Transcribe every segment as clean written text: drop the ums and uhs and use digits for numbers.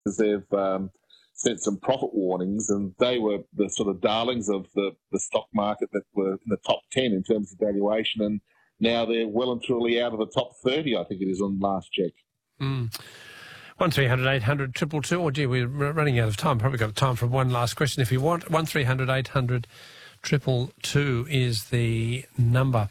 they've sent some profit warnings, and they were the sort of darlings of the stock market that were in the top 10 in terms of valuation, and now they're well and truly out of the top 30, I think it is, on last check. 1300 800 222. Oh, gee, we're running out of time. Probably got time for one last question if you want. 1300 800 222 is the number.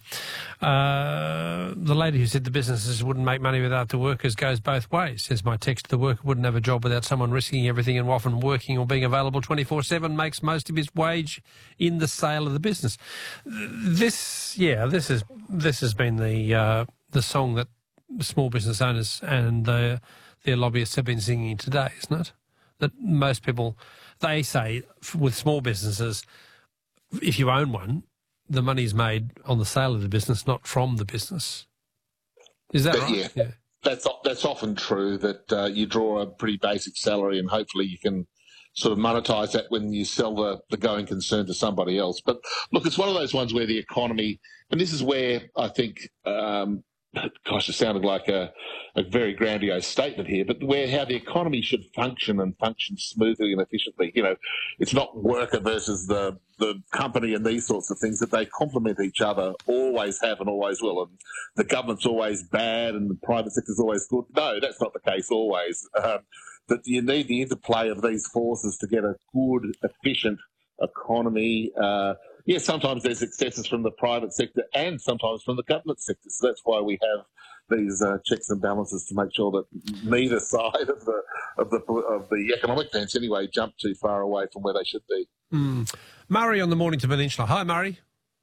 The lady who said the businesses wouldn't make money without the workers goes both ways. Says my text, the worker wouldn't have a job without someone risking everything and often working or being available 24/7 makes most of his wage in the sale of the business. This has been the song that the small business owners and their lobbyists have been singing today, isn't it? That most people, they say with small businesses, if you own one, the money's made on the sale of the business, not from the business. Is that right? Yeah. That's often true, that you draw a pretty basic salary and hopefully you can sort of monetise that when you sell the going concern to somebody else. But look, it's one of those ones where the economy, and this is where I think, gosh, it sounded like a very grandiose statement here, but how the economy should function and function smoothly and efficiently. You know, it's not worker versus the company and these sorts of things, that they complement each other, always have and always will. And the government's always bad and the private sector's always good. No, that's not the case always. But you need the interplay of these forces to get a good, efficient economy. Yes, sometimes there's excesses from the private sector and sometimes from the government sector. So that's why we have these checks and balances to make sure that neither side of the economic fence anyway jump too far away from where they should be. Murray on the Mornington Peninsula. Hi, Murray.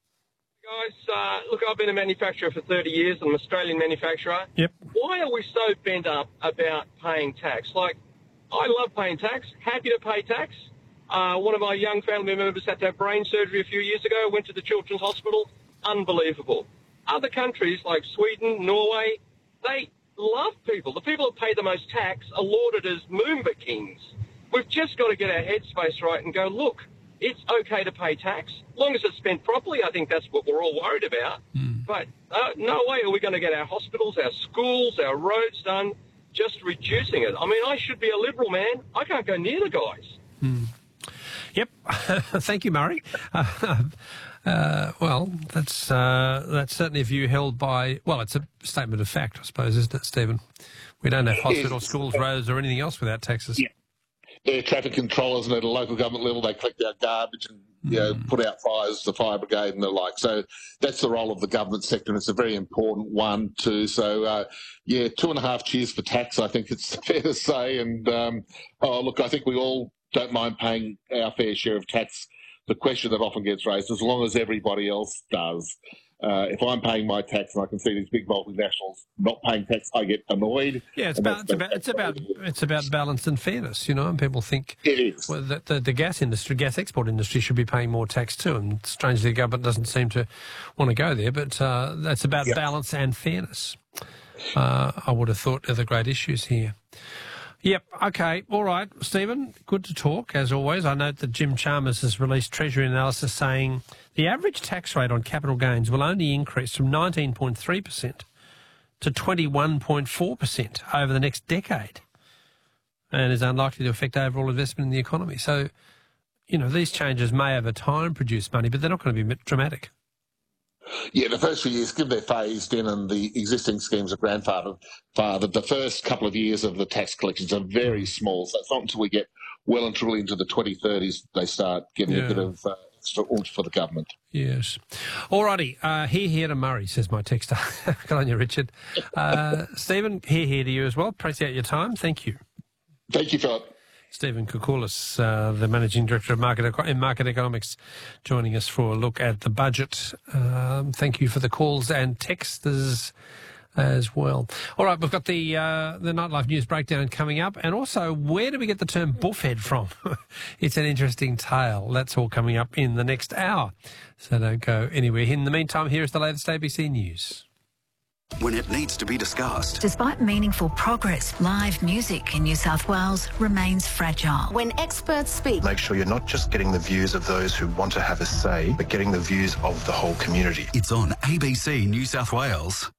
Guys, look, I've been a manufacturer for 30 years. I'm an Australian manufacturer. Yep. Why are we so bent up about paying tax? Like, I love paying tax, happy to pay tax. One of my young family members had to have brain surgery a few years ago, went to the Children's Hospital. Unbelievable. Other countries like Sweden, Norway, they love people. The people that pay the most tax are lauded as Moomba kings. We've just got to get our headspace right and go, look, it's okay to pay tax. As long as it's spent properly, I think that's what we're all worried about. But no way are we going to get our hospitals, our schools, our roads done just reducing it. I mean, I should be a Liberal man. I can't go near the guys. Yep. Thank you, Murray. Well, that's certainly a view held by, well, it's a statement of fact, I suppose, isn't it, Stephen? We don't have hospitals, schools, roads or anything else without taxes. Yeah. Air traffic controllers, and at a local government level, they collect our garbage and put out fires, the fire brigade and the like. So that's the role of the government sector, and it's a very important one too. So, 2.5 cheers for tax, I think it's fair to say. And, look, I think we all don't mind paying our fair share of tax. The question that often gets raised, as long as everybody else does. If I'm paying my tax and I can see these big multinationals not paying tax, I get annoyed. Yeah, it's about balance and fairness, you know. And people think that the gas export industry should be paying more tax too. And strangely, the government doesn't seem to want to go there. But that's about balance and fairness. I would have thought are the great issues here. Yep. Okay. All right, Stephen. Good to talk, as always. I note that Jim Chalmers has released Treasury analysis saying the average tax rate on capital gains will only increase from 19.3% to 21.4% over the next decade and is unlikely to affect overall investment in the economy. So, you know, these changes may over time produce money, but they're not going to be dramatic. Yeah, the first few years, given they're phased in and the existing schemes are grandfathered, the first couple of years of the tax collections are very small. So it's not until we get well and truly into the 2030s they start getting a bit of extra oomph for the government. Yes. All righty. Here to Murray, says my texter. Good on you, Richard. Stephen, here to you as well. Appreciate your time. Thank you. Thank you, Philip. Stephen Koukoulas, the Managing Director of Market Economics, joining us for a look at the budget. Thank you for the calls and texts as well. All right, we've got the Nightlife News Breakdown coming up, and also, where do we get the term buffhead from? It's an interesting tale. That's all coming up in the next hour, so don't go anywhere. In the meantime, here is the latest ABC News. When it needs to be discussed. Despite meaningful progress, live music in New South Wales remains fragile. When experts speak, make sure you're not just getting the views of those who want to have a say, but getting the views of the whole community. It's on ABC New South Wales.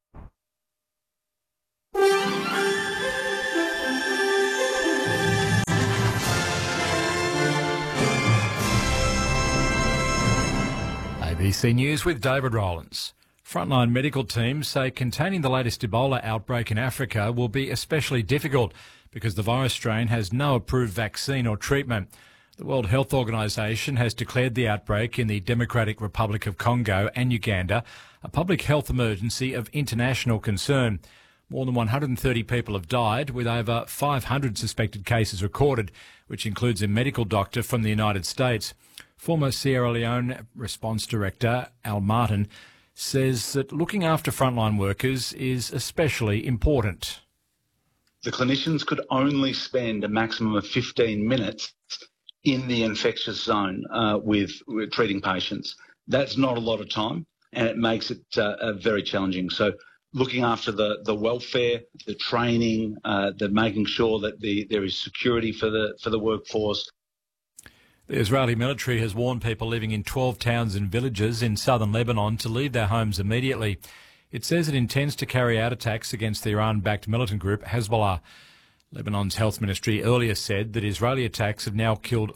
ABC News with David Rowlands. Frontline medical teams say containing the latest Ebola outbreak in Africa will be especially difficult because the virus strain has no approved vaccine or treatment. The World Health Organization has declared the outbreak in the Democratic Republic of Congo and Uganda a public health emergency of international concern. More than 130 people have died, with over 500 suspected cases recorded, which includes a medical doctor from the United States. Former Sierra Leone Response Director Al Martin says that looking after frontline workers is especially important. The clinicians could only spend a maximum of 15 minutes in the infectious zone with treating patients. That's not a lot of time, and it makes it very challenging. So looking after the welfare, the training, the making sure that there is security for the workforce. The Israeli military has warned people living in 12 towns and villages in southern Lebanon to leave their homes immediately. It says it intends to carry out attacks against the Iran-backed militant group Hezbollah. Lebanon's health ministry earlier said that Israeli attacks have now killed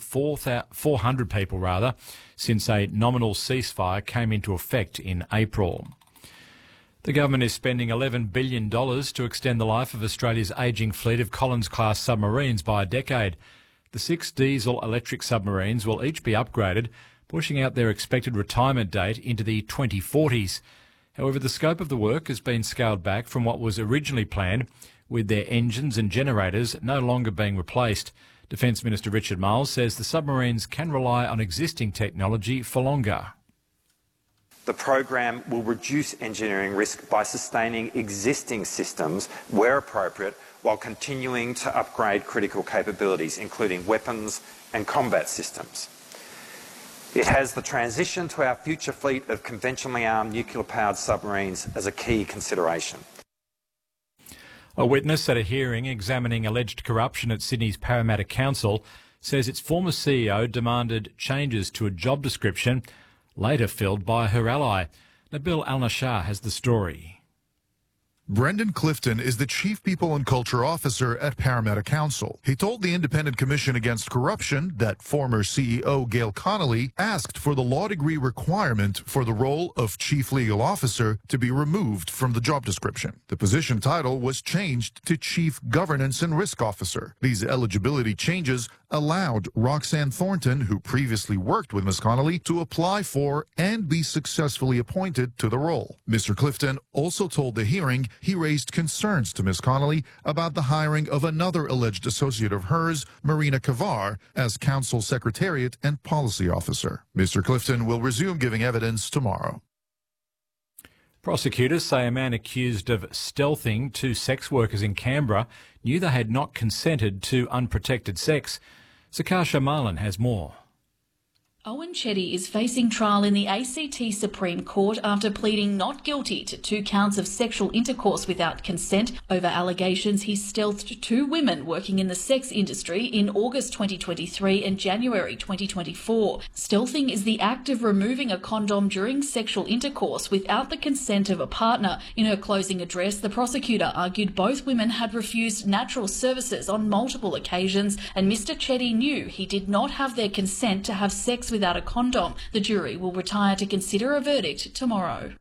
400 people since a nominal ceasefire came into effect in April. The government is spending $11 billion to extend the life of Australia's ageing fleet of Collins-class submarines by a decade. The 6 diesel-electric submarines will each be upgraded, pushing out their expected retirement date into the 2040s. However, the scope of the work has been scaled back from what was originally planned, with their engines and generators no longer being replaced. Defence Minister Richard Marles says the submarines can rely on existing technology for longer. The program will reduce engineering risk by sustaining existing systems where appropriate, while continuing to upgrade critical capabilities, including weapons and combat systems. It has the transition to our future fleet of conventionally armed nuclear-powered submarines as a key consideration. A witness at a hearing examining alleged corruption at Sydney's Parramatta Council says its former CEO demanded changes to a job description later filled by her ally. Nabil Al-Nashar has the story. Brendan Clifton is the Chief People and Culture Officer at Parramatta Council. He told the Independent Commission Against Corruption that former CEO Gail Connolly asked for the law degree requirement for the role of Chief Legal Officer to be removed from the job description. The position title was changed to Chief Governance and Risk Officer. These eligibility changes allowed Roxanne Thornton, who previously worked with Ms. Connolly, to apply for and be successfully appointed to the role. Mr. Clifton also told the hearing he raised concerns to Ms. Connolly about the hiring of another alleged associate of hers, Marina Kavar, as Council Secretariat and Policy Officer. Mr. Clifton will resume giving evidence tomorrow. Prosecutors say a man accused of stealthing 2 sex workers in Canberra knew they had not consented to unprotected sex. Zakasha Marlin has more. Owen Chetty is facing trial in the ACT Supreme Court after pleading not guilty to 2 counts of sexual intercourse without consent over allegations he stealthed 2 women working in the sex industry in August 2023 and January 2024. Stealthing is the act of removing a condom during sexual intercourse without the consent of a partner. In her closing address, the prosecutor argued both women had refused natural services on multiple occasions, and Mr. Chetty knew he did not have their consent to have sex without a condom. The jury will retire to consider a verdict tomorrow.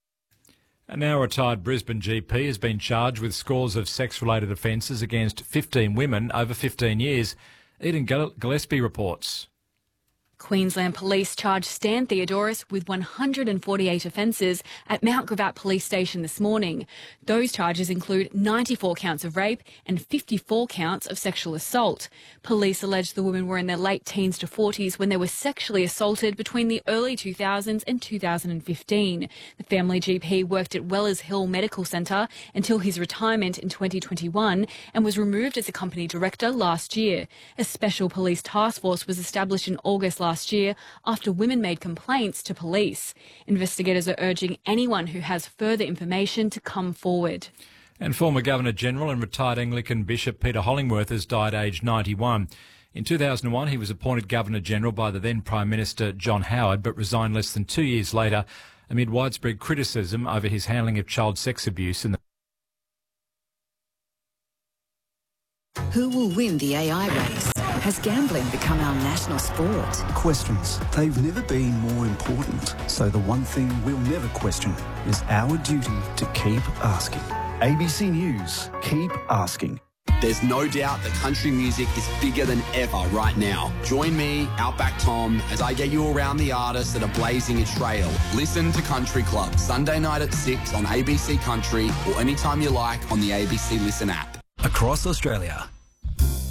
A now retired Brisbane GP has been charged with scores of sex-related offences against 15 women over 15 years. Eden Gillespie reports. Queensland Police charged Stan Theodoris with 148 offences at Mount Gravatt Police Station this morning. Those charges include 94 counts of rape and 54 counts of sexual assault. Police allege the women were in their late teens to 40s when they were sexually assaulted between the early 2000s and 2015. The family GP worked at Wellers Hill Medical Centre until his retirement in 2021 and was removed as a company director last year. A special police task force was established in August last year after women made complaints to police. Investigators are urging anyone who has further information to come forward. And former Governor-General and retired Anglican Bishop Peter Hollingworth has died aged 91. In 2001, he was appointed Governor-General by the then Prime Minister John Howard, but resigned less than 2 years later amid widespread criticism over his handling of child sex abuse in the Who will win the AI race? Has gambling become our national sport? Questions. They've never been more important. So the one thing we'll never question is our duty to keep asking. ABC News. Keep asking. There's no doubt that country music is bigger than ever right now. Join me, Outback Tom, as I get you around the artists that are blazing a trail. Listen to Country Club, Sunday night at 6 on ABC Country or anytime you like on the ABC Listen app. Across Australia,